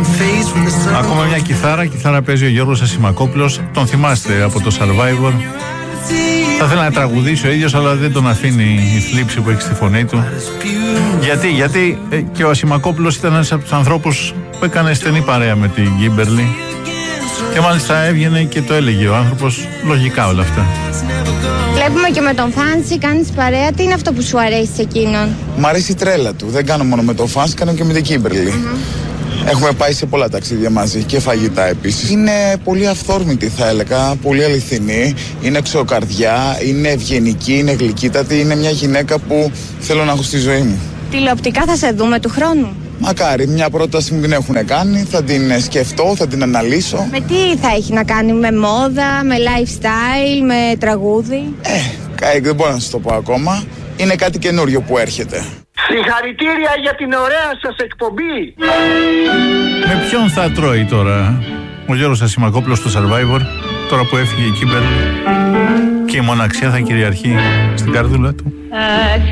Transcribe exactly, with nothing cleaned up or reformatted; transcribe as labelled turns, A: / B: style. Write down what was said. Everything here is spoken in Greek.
A: Ακόμα μια κιθάρα, κιθάρα παίζει ο Γιώργος Ασημακόπουλος. Τον θυμάστε από το Survivor. Θα ήθελα να τραγουδήσει ο ίδιος, αλλά δεν τον αφήνει η θλίψη που έχει στη φωνή του. Γιατί, γιατί ε, και ο Ασημακόπουλος ήταν ένας από τους ανθρώπους που έκανε στενή παρέα με την Κίμπερλι. Και μάλιστα έβγαινε και το έλεγε ο άνθρωπος, λογικά όλα αυτά.
B: Βλέπουμε και με τον Φάνση, κάνεις παρέα. Τι είναι αυτό που σου αρέσει σε εκείνον?
C: Μ' αρέσει η τρέλα του. Δεν κάνω μόνο με τον Φάνση, κάνω και με την Κίμπερλι. Mm-hmm. Έχουμε πάει σε πολλά ταξίδια μαζί και φαγητά επίσης. Είναι πολύ αυθόρμητη, θα έλεγα, πολύ αληθινή. Είναι εξωκαρδιά, είναι ευγενική, είναι γλυκύτατη. Είναι μια γυναίκα που θέλω να έχω στη ζωή μου.
B: Τηλεοπτικά θα σε δούμε του χρόνου?
C: Μακάρι, μια πρόταση μου την έχουν κάνει, θα την σκεφτώ, θα την αναλύσω.
B: Με τι θα έχει να κάνει, με μόδα, με lifestyle, με τραγούδι?
C: Ε, δεν μπορώ να σας το πω ακόμα. Είναι κάτι καινούριο που έρχεται.
D: Συγχαρητήρια για την ωραία σας εκπομπή.
A: Με ποιον θα τρώει τώρα ο Γιώργος Ασημακόπουλος στο Survivor, τώρα που έφυγε η Κίμπερ και η μοναξιά θα κυριαρχεί στην καρδούλα του?